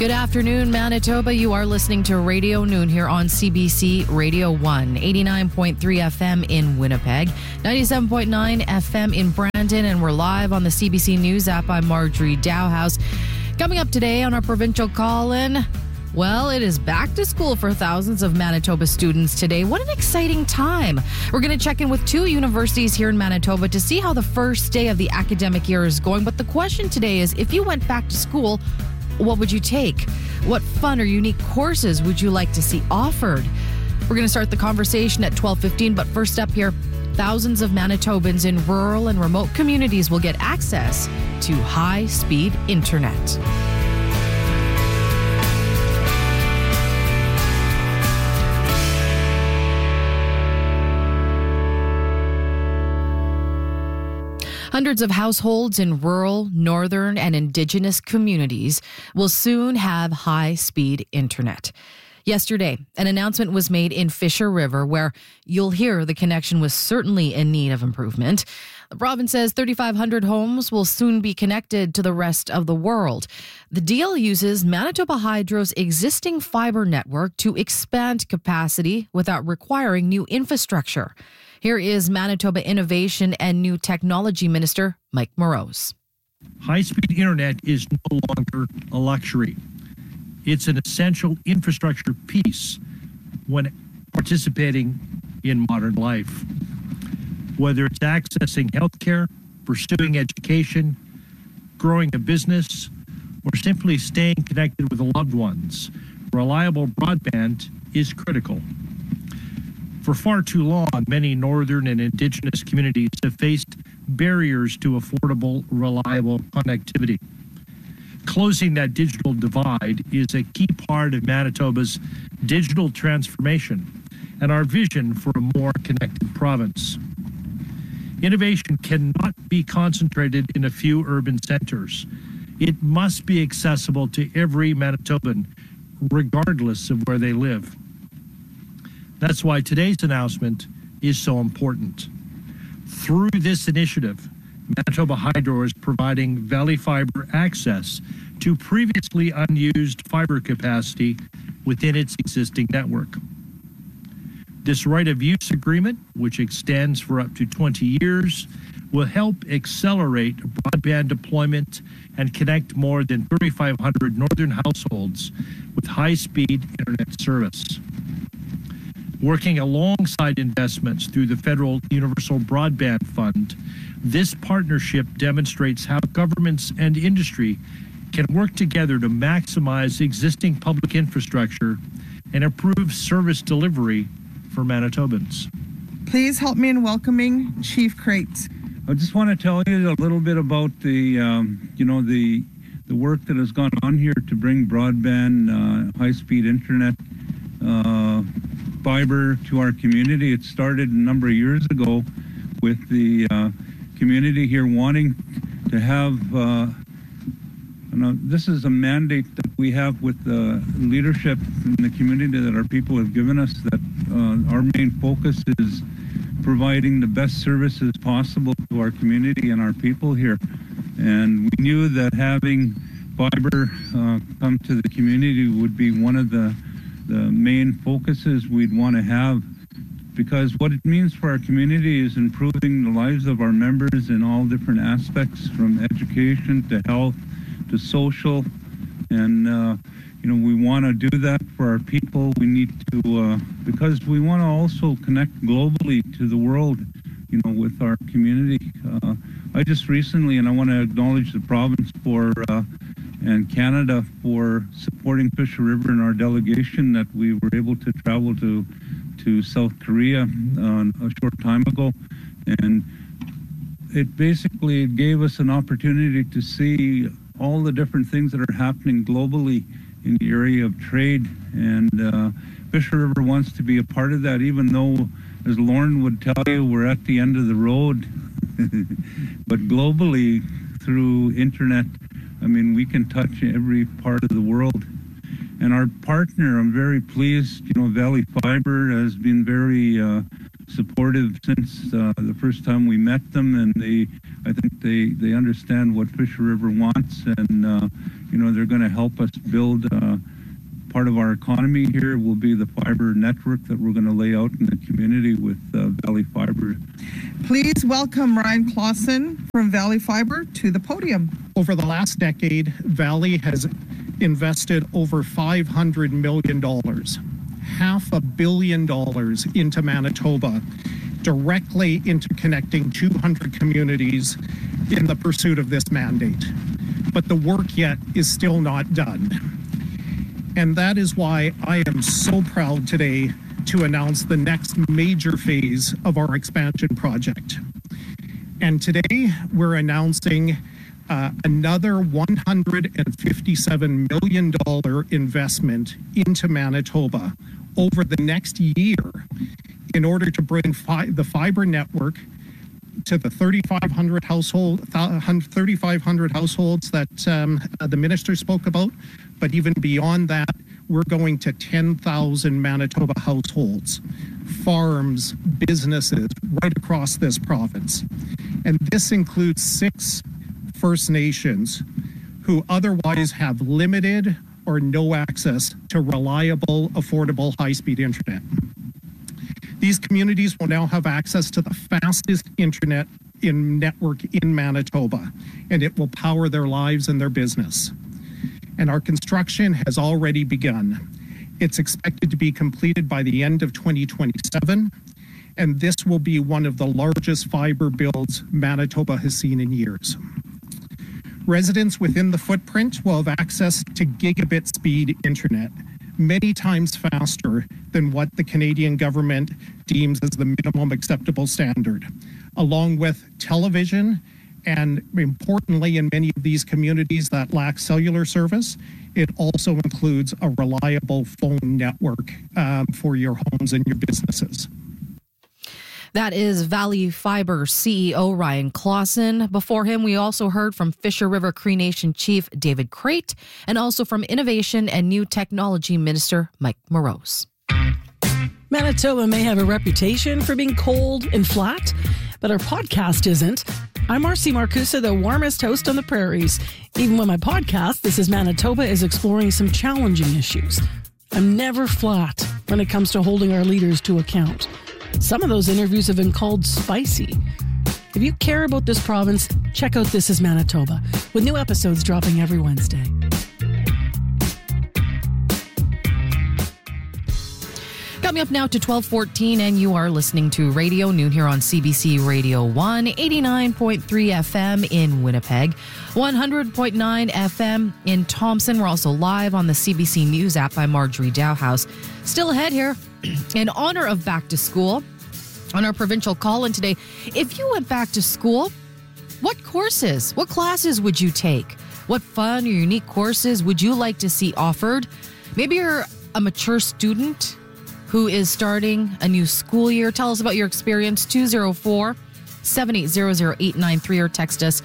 Good afternoon, Manitoba. You are listening to Radio Noon here on CBC Radio 1, 89.3 FM in Winnipeg, 97.9 FM in Brandon, and we're live on the CBC News app. I'm Marjorie Dowhouse. Coming up today on our provincial call-in, well, it is back to school for thousands of Manitoba students today. What an exciting time. We're going to check in with two universities here in Manitoba to see how the first day of the academic year is going. But the question today is, if you went back to school, what would you take? What fun or unique courses would you like to see offered? We're going to start the conversation at 12:15, but first up here, thousands of Manitobans in rural and remote communities will get access to high-speed internet. Hundreds of households in rural, northern, and Indigenous communities will soon have high-speed internet. Yesterday, an announcement was made in Fisher River where you'll hear the connection was certainly in need of improvement. The province says 3,500 homes will soon be connected to the rest of the world. The deal uses Manitoba Hydro's existing fiber network to expand capacity without requiring new infrastructure. Here is Manitoba Innovation and New Technology Minister Mike Moroz. High-speed internet is no longer a luxury. It's an essential infrastructure piece when participating in modern life. Whether it's accessing healthcare, pursuing education, growing a business, or simply staying connected with loved ones, reliable broadband is critical. For far too long, many northern and Indigenous communities have faced barriers to affordable, reliable connectivity. Closing that digital divide is a key part of Manitoba's digital transformation and our vision for a more connected province. Innovation cannot be concentrated in a few urban centers. It must be accessible to every Manitoban, regardless of where they live. That's why today's announcement is so important. Through this initiative, Manitoba Hydro is providing Valley Fiber access to previously unused fiber capacity within its existing network. This right of use agreement, which extends for up to 20 years, will help accelerate broadband deployment and connect more than 3,500 northern households with high-speed internet service. Working alongside investments through the Federal Universal Broadband Fund, this partnership demonstrates how governments and industry can work together to maximize existing public infrastructure and improve service delivery for Manitobans. Please help me in welcoming Chief Crate. I just want to tell you a little bit about the work that has gone on here to bring broadband, high-speed internet, fiber to our community. It started a number of years ago with the community here wanting to have, this is a mandate that we have with the leadership in the community that our people have given us, that our main focus is providing the best services possible to our community and our people here. And we knew that having fiber come to the community would be one of the main focuses we'd want to have, because what it means for our community is improving the lives of our members in all different aspects, from education to health to social. And we want to do that for our people. We need to because we want to also connect globally to the world, with our community. I just recently, and I want to acknowledge the province and Canada for supporting Fisher River in our delegation, that we were able to travel to South Korea a short time ago. And it basically gave us an opportunity to see all the different things that are happening globally in the area of trade. And Fisher River wants to be a part of that, even though, as Lauren would tell you, we're at the end of the road. But globally, through internet, we can touch every part of the world. And our partner, I'm very pleased, Valley Fiber has been very supportive since the first time we met them, and I think they understand what Fisher River wants, and they're going to help us build part of our economy here. Will be the fiber network that we're going to lay out in the community with Valley Fiber. Please welcome Ryan Clausen from Valley Fiber to the podium. Over the last decade, Valley has invested over $500 million, $500 million into Manitoba, directly interconnecting 200 communities in the pursuit of this mandate. But the work yet is still not done. And that is why I am so proud today to announce the next major phase of our expansion project. And today we're announcing another $157 million investment into Manitoba over the next year in order to bring the fiber network to the 3,500 households that the minister spoke about. But even beyond that, we're going to 10,000 Manitoba households, farms, businesses right across this province. And this includes 6 First Nations who otherwise have limited or no access to reliable, affordable, high-speed internet. These communities will now have access to the fastest internet network in Manitoba, and it will power their lives and their business. And our construction has already begun. It's expected to be completed by the end of 2027, and this will be one of the largest fiber builds Manitoba has seen in years. Residents within the footprint will have access to gigabit speed internet, many times faster than what the Canadian government deems as the minimum acceptable standard, along with television, and importantly, in many of these communities that lack cellular service, it also includes a reliable phone network for your homes and your businesses. That is Valley Fiber CEO Ryan Clausen. Before him, we also heard from Fisher River Cree Nation Chief David Crate, and also from Innovation and New Technology Minister Mike Morose. Manitoba may have a reputation for being cold and flat, but our podcast isn't. I'm Marcy Marcusa, the warmest host on the prairies. Even when my podcast, This is Manitoba, is exploring some challenging issues. I'm never flat when it comes to holding our leaders to account. Some of those interviews have been called spicy. If you care about this province, check out This is Manitoba, with new episodes dropping every Wednesday. Coming up now to 12:14, and you are listening to Radio Noon here on CBC Radio 1, 89.3 FM in Winnipeg, 100.9 FM in Thompson. We're also live on the CBC News app by Marjorie Dowhouse. Still ahead here, in honor of back to school, on our provincial call-in today, if you went back to school, what classes would you take? What fun or unique courses would you like to see offered? Maybe you're a mature student who is starting a new school year. Tell us about your experience, 204-780-0893, or text us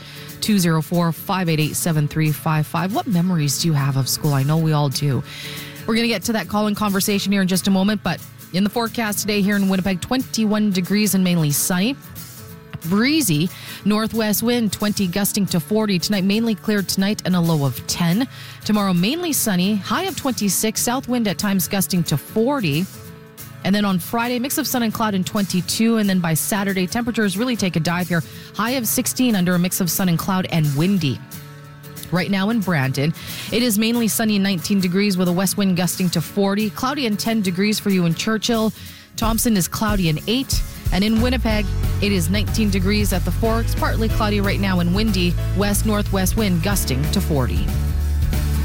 204-588-7355. What memories do you have of school? I know we all do. We're going to get to that call-in conversation here in just a moment, but in the forecast today here in Winnipeg, 21 degrees and mainly sunny. Breezy, northwest wind 20 gusting to 40. Tonight mainly cleared tonight and a low of 10. Tomorrow mainly sunny, high of 26, south wind at times gusting to 40. And then on Friday, mix of sun and cloud and 22. And then by Saturday, temperatures really take a dive here. High of 16 under a mix of sun and cloud and windy. Right now in Brandon, it is mainly sunny and 19 degrees with a west wind gusting to 40. Cloudy and 10 degrees for you in Churchill. Thompson is cloudy and 8. And in Winnipeg, it is 19 degrees at the Forks. Partly cloudy right now and windy. West-northwest wind gusting to 40.